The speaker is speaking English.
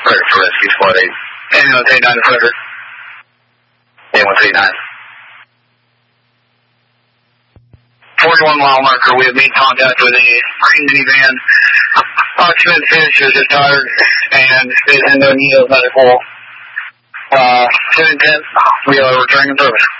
clear for rescue squad 8. Ambulance 89 to Frederick. Ambulance 89. 41 mile marker, we have made contact with a green minivan. Occupant Fish is retired and is in no need of medical. 10-10, we are returning to service.